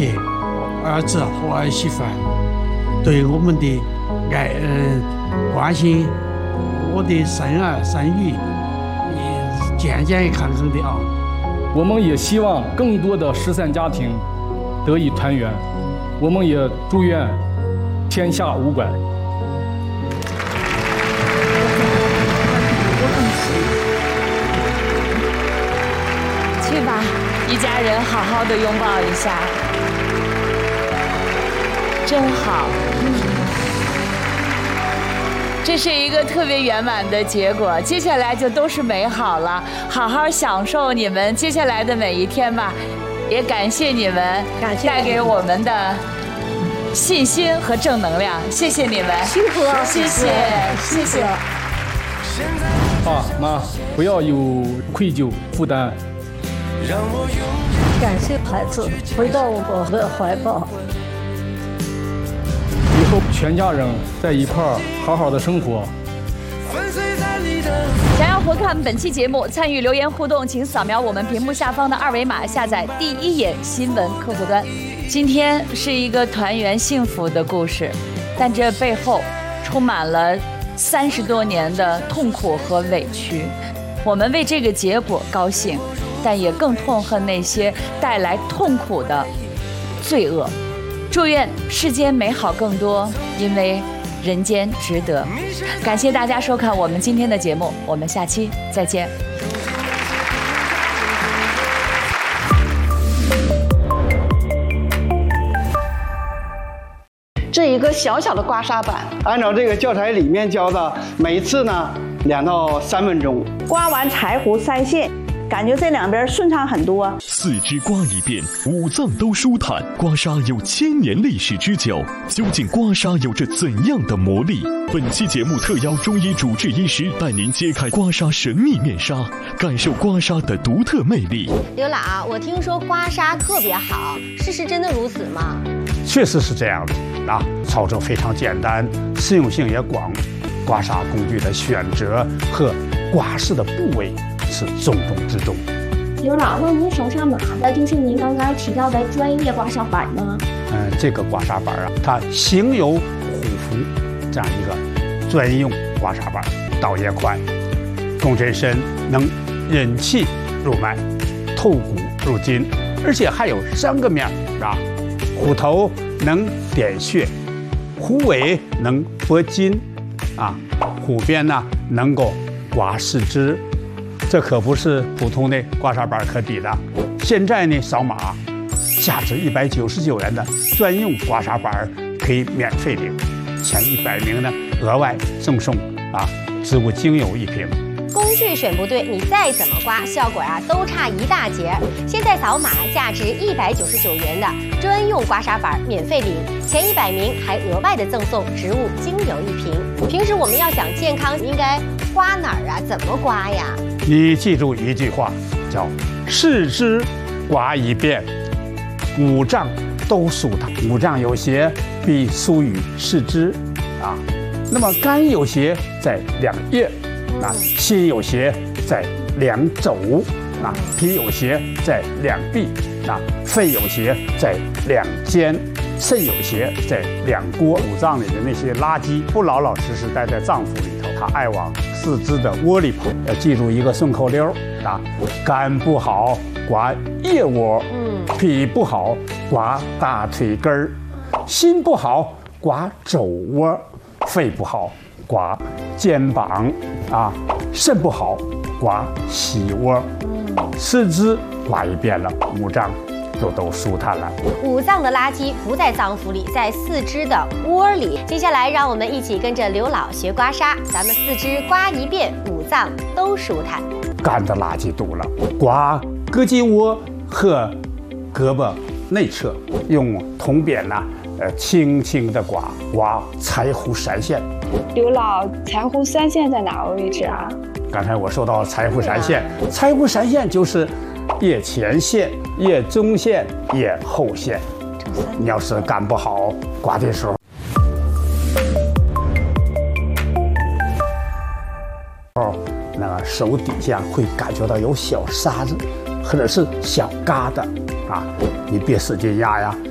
谢儿子和儿媳妇对我们的爱关心，我的生儿生育健健康康的啊。 我们也希望更多的失散家庭得以团圆，我们也祝愿天下无拐。 去吧，一家人好好的拥抱一下，真好。这是一个特别圆满的结果，接下来就都是美好了，好好享受你们接下来的每一天吧。也感谢你们带给我们的信心和正能量，谢谢你们， 辛苦了， 谢谢。 爸妈不要有愧疚负担。 感谢孩子回到我的怀抱， 以后全家人在一块儿好好的生活。 想要回看本期节目，参与留言互动，请扫描我们屏幕下方的二维码，下载第一眼新闻客户端。今天是一个团圆幸福的故事，但这背后充满了30多年的痛苦和委屈。我们为这个结果高兴，但也更痛恨那些带来痛苦的罪恶。祝愿世间美好更多，因为人间值得。感谢大家收看我们今天的节目，我们下期再见。 这一个小小的刮痧板， 按照这个教材里面教的，每次呢2到3分钟， 刮完柴胡3线，感觉这两边顺畅很多。 4肢刮一遍，5脏都舒坦。刮痧有1000年历史之久，究竟刮痧有着怎样的魔力？本期节目特邀中医主治医师带您揭开刮痧神秘面纱，感受刮痧的独特魅力。 刘老，我听说刮痧特别好，事实真的如此吗？ 确实是这样的啊，操作非常简单，适用性也广。刮痧工具的选择和刮拭的部位是重中之重。 刘老，那您手上拿的就是您刚刚提到的专业刮痧板吗？ 这个刮痧板啊，它形有虎符这样一个专用刮痧板，导也快，共振深，能引气入脉，透骨入筋，而且还有3个面啊，虎头能点穴，虎尾能拨筋，啊，虎边呢能够刮四肢。这可不是普通的刮痧板可比的。现在呢，扫码，价值199元的专用刮痧板可以免费领，前100名呢额外赠送植物精油1瓶。 工具选不对，你再怎么刮，效果都差一大截。现在扫码，价值199元的专用刮痧板免费领，前100名还额外的赠送植物精油1瓶。平时我们要想健康，应该刮哪儿怎么刮呀？ 你记住一句话，叫4肢刮一遍，5脏都舒坦。5脏有邪必疏于4肢那么肝有邪在2腋心有邪在2肘脾有邪在2臂肺有邪在2肩，肾有邪在2锅。5脏里的那些垃圾不老老实实待在脏腑里头，它爱往4肢的窝里跑。要记住一个顺口溜肝不好刮腋窝，脾不好刮大腿根儿，心不好刮肘窝，肺不好刮肩膀肾不好刮膝窝。4肢刮一遍了，5脏都舒坦了。 5脏的垃圾不在脏腑里，在4肢的窝里。接下来，让我们一起跟着刘老学刮痧，咱们4肢刮一遍，5脏都舒坦。 肝的垃圾堵了，刮膈肌窝和胳膊内侧，用铜扁轻轻的刮柴胡3线。 刘老，柴胡3线在哪个位置啊？ 刚才我说到柴胡3线，柴胡3线就是腋前线、腋中线、腋后线。你要是肝不好，刮的时候，那个手底下会感觉到有小沙子，或者是小疙瘩你别使劲压呀。